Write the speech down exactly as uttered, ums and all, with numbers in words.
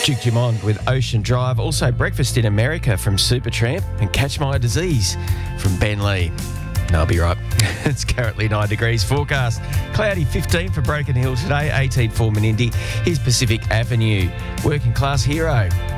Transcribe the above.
Duke Dumont with Ocean Drive. Also Breakfast in America from Supertramp and Catch My Disease from Ben Lee. No, I'll be right. It's currently nine degrees forecast. Cloudy fifteen for Broken Hill today, eighteen for Menindee. Here's Pacific Avenue. Working Class Hero.